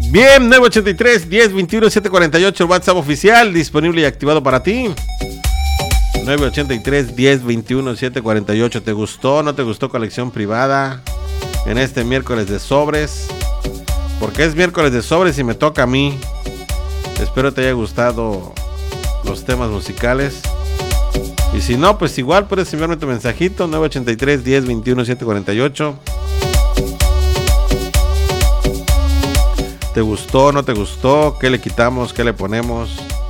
Bien, 983-1021-748, el WhatsApp oficial, disponible y activado para ti. 983-1021-748. ¿Te gustó? ¿No te gustó colección privada? En este miércoles de sobres. Porque es miércoles de sobres y me toca a mí. Espero te haya gustado los temas musicales. Y si no, pues igual puedes enviarme tu mensajito. 983-1021-748. ¿Te gustó? ¿No te gustó? ¿Qué le quitamos? ¿Qué le ponemos?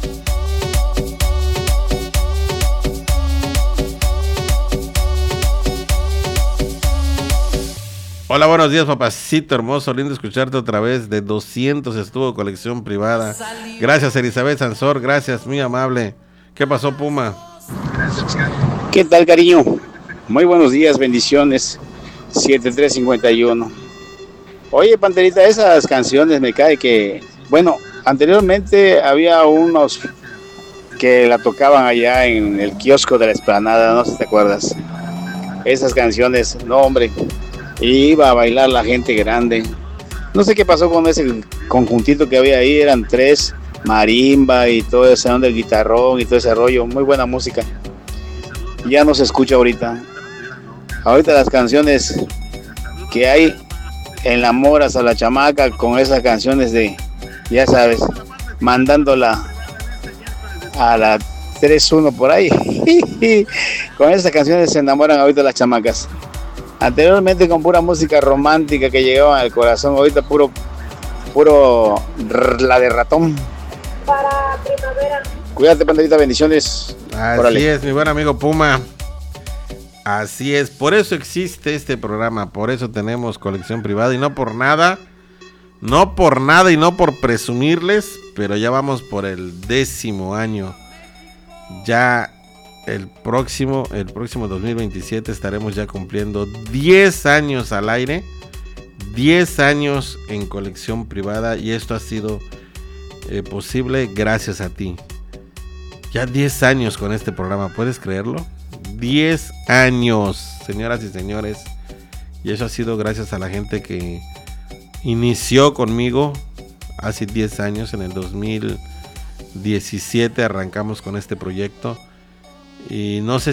Hola, buenos días, papacito hermoso, lindo escucharte otra vez. De 200 estuvo colección privada. Gracias, Elizabeth Sansor, gracias, muy amable. ¿Qué pasó, Puma? ¿Qué tal, cariño? Muy buenos días, bendiciones. 7351. Oye, Panterita, esas canciones me cae que... Bueno, anteriormente había unos que la tocaban allá en el kiosco de la Explanada, no sé si te acuerdas. Esas canciones, no, hombre... Iba a bailar la gente grande. No sé qué pasó con ese conjuntito que había ahí. Eran 3, marimba y todo ese onda del guitarrón y todo ese rollo. Muy buena música. Ya no se escucha ahorita. Ahorita las canciones que hay, enamoras a la chamaca con esas canciones de, ya sabes, mandándola a la 3-1 por ahí. Con esas canciones se enamoran ahorita las chamacas. Anteriormente con pura música romántica que llegaba al corazón, ahorita puro la de ratón. Para primavera. Cuídate, Panderita, bendiciones. Así Órale. Es, mi buen amigo Puma. Así es, por eso existe este programa, por eso tenemos colección privada y no por nada y no por presumirles, pero ya vamos por el 10º año. Ya el próximo 2027 estaremos ya cumpliendo 10 años al aire, 10 años en colección privada, y esto ha sido posible gracias a ti. Ya 10 años con este programa, ¿puedes creerlo? 10 años, señoras y señores, y eso ha sido gracias a la gente que inició conmigo hace 10 años. En el 2017 arrancamos con este proyecto. Y no sé